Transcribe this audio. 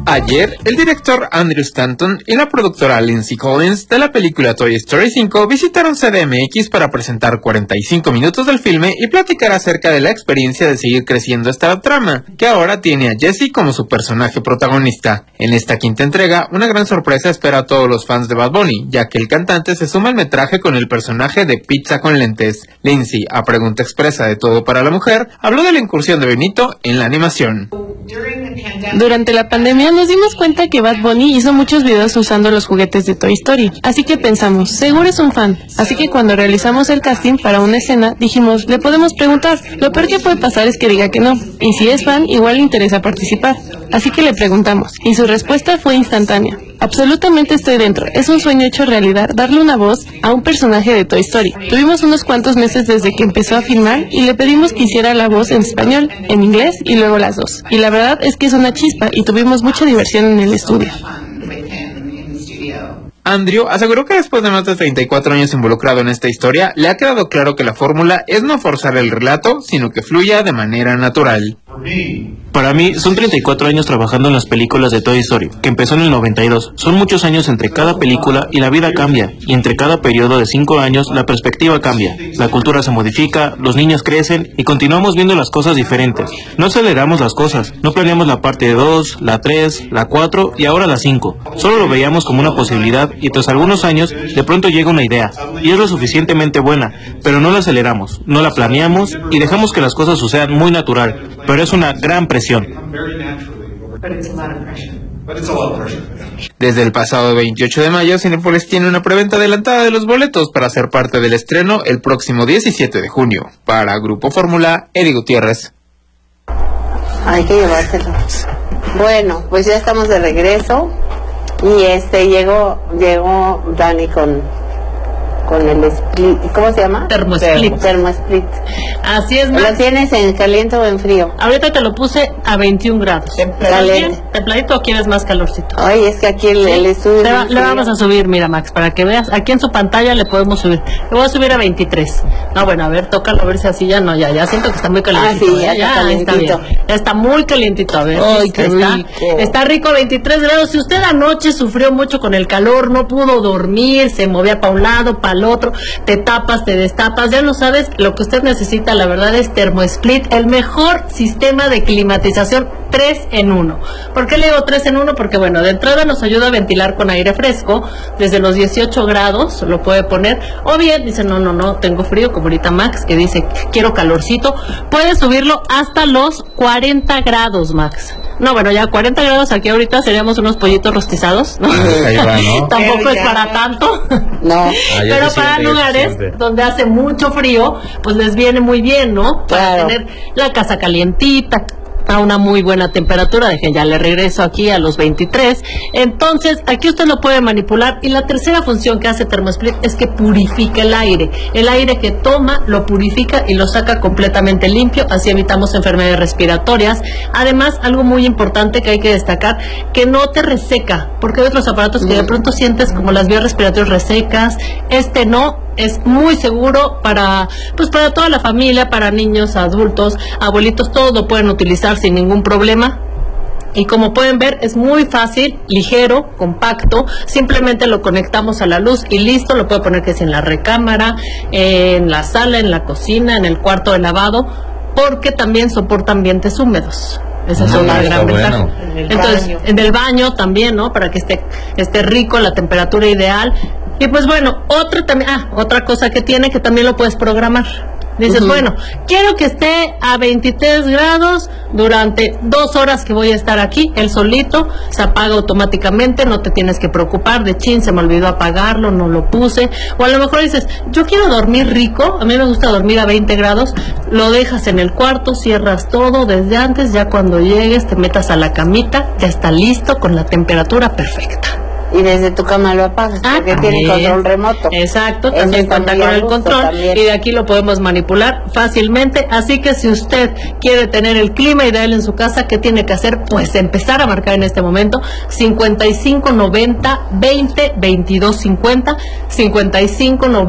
Ayer, el director Andrew Stanton y la productora Lindsay Collins de la película Toy Story 5 visitaron CDMX para presentar 45 minutos del filme y platicar acerca de la experiencia de seguir creciendo esta trama, que ahora tiene a Jessie como su personaje protagonista. En esta quinta entrega, una gran sorpresa espera a todos los fans de Bad Bunny, ya que el cantante se suma al metraje con el personaje de Pizza con Lentes. Lindsay, a pregunta expresa de Todo para la Mujer, habló de la incursión de Benito en la animación. Durante la pandemia nos dimos cuenta que Bad Bunny hizo muchos videos usando los juguetes de Toy Story, así que pensamos, seguro es un fan. Así que cuando realizamos el casting para una escena, dijimos, le podemos preguntar. Lo peor que puede pasar es que diga que no, y si es fan, igual le interesa participar. Así que le preguntamos, y su respuesta fue instantánea. Absolutamente estoy dentro, es un sueño hecho realidad darle una voz a un personaje de Toy Story. Tuvimos unos cuantos meses desde que empezó a filmar y le pedimos que hiciera la voz en español, en inglés y luego las dos. Y la verdad es que es una chispa y tuvimos mucha diversión en el estudio. Andrew aseguró que después de más de 34 años involucrado en esta historia, le ha quedado claro que la fórmula es no forzar el relato, sino que fluya de manera natural. Para mí, son 34 años trabajando en las películas de Toy Story, que empezó en el 92. Son muchos años entre cada película y la vida cambia, y entre cada periodo de 5 años la perspectiva cambia, la cultura se modifica, los niños crecen y continuamos viendo las cosas diferentes. No aceleramos las cosas, no planeamos la parte 2, la 3, la 4 y ahora la 5. Solo lo veíamos como una posibilidad y tras algunos años de pronto llega una idea, y es lo suficientemente buena, pero no la aceleramos, no la planeamos y dejamos que las cosas sucedan muy natural, pero es una gran presión. Desde el pasado 28 de mayo, Cinépolis tiene una preventa adelantada de los boletos para ser parte del estreno el próximo 17 de junio. Para Grupo Fórmula, Eric Gutiérrez. Hay que llevárselo. Bueno, pues ya estamos de regreso y llegó Dani con el split, ¿cómo se llama? Termosplit. Termosplit. Así es, Max. ¿Lo tienes en caliente o en frío? Ahorita te lo puse a 21 grados. Caliente. ¿Templadito o quieres más calorcito? Ay, es que aquí el estudio... Le vamos a subir, mira, Max, para que veas. Aquí en su pantalla le podemos subir. Le voy a subir a 23. No, bueno, a ver, tócalo, a ver si así ya no, ya siento que está muy calientito. Sí, ya está bien. Ya está muy calientito, a ver. Ay, qué rico. Está rico, 23 grados. Si usted anoche sufrió mucho con el calor, no pudo dormir, se movía para un lado, para el otro, te tapas, te destapas, ya lo sabes, lo que usted necesita, la verdad, es Termosplit, el mejor sistema de climatización 3 en 1. ¿Por qué le digo 3 en 1? Porque bueno, de entrada nos ayuda a ventilar con aire fresco, desde los 18 grados lo puede poner, o bien dice, no, tengo frío, como ahorita Max, que dice, quiero calorcito, puede subirlo hasta los 40 grados, Max. No, bueno, ya 40 grados aquí ahorita seríamos unos pollitos rostizados, ¿no? Ahí va, ¿no? Tampoco es para tanto. No. Pero para lugares donde hace mucho frío, pues les viene muy bien, ¿no? Para tener la casa calientita, a una muy buena temperatura. Deje, ya le regreso aquí a los 23. Entonces, aquí usted lo puede manipular. Y la tercera función que hace Termosplit es que purifica el aire. El aire que toma, lo purifica y lo saca completamente limpio. Así evitamos enfermedades respiratorias. Además, algo muy importante que hay que destacar, que no te reseca. Porque hay otros aparatos que de pronto sientes como las vías respiratorias resecas. Este no. Es muy seguro para toda la familia, para niños, adultos, abuelitos, todos lo pueden utilizar sin ningún problema. Y como pueden ver, es muy fácil, ligero, compacto, simplemente lo conectamos a la luz y listo. Lo puede poner que es en la recámara, en la sala, en la cocina, en el cuarto de lavado, porque también soporta ambientes húmedos. Esa es una gran ventaja. Entonces, en el baño también, ¿no? Para que esté rico, la temperatura ideal. Y pues bueno, otra cosa que tiene, que también lo puedes programar. Dices, bueno, quiero que esté a 23 grados durante 2 horas que voy a estar aquí. Él solito se apaga automáticamente, no te tienes que preocupar de se me olvidó apagarlo, no lo puse. O a lo mejor dices, yo quiero dormir rico, a mí me gusta dormir a 20 grados, lo dejas en el cuarto, cierras todo desde antes, ya cuando llegues te metas a la camita, ya está listo con la temperatura perfecta. Y desde tu cama lo apagas, porque tiene control remoto. Exacto, también cuenta con el control también. Y de aquí lo podemos manipular fácilmente. Así que si usted quiere tener el clima ideal en su casa, ¿qué tiene que hacer? Pues empezar a marcar en este momento 55 90 20 22 50, 55 90